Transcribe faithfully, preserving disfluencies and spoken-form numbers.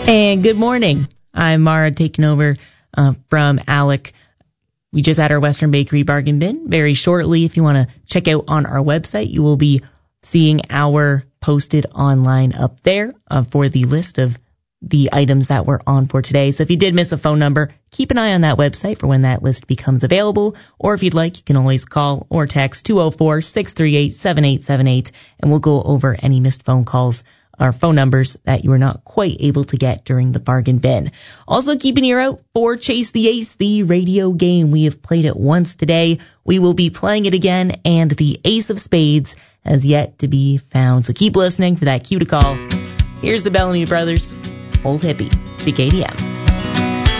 And good morning. I'm Mara, taking over uh, from Alec. We just had our Western Bakery bargain bin. Very shortly, if you want to check out on our website, you will be seeing our posted online up there uh, for the list of the items that we're on for today. So if you did miss a phone number, keep an eye on that website for when that list becomes available. Or if you'd like, you can always call or text two oh four, six three eight, seven eight seven eight, and we'll go over any missed phone calls or phone numbers that you were not quite able to get during the bargain bin. Also, keep an ear out for Chase the Ace, the radio game. We have played it once today. We will be playing it again, and the Ace of Spades has yet to be found. So keep listening for that cue to call. Here's the Bellamy Brothers, Old Hippie, C K D M.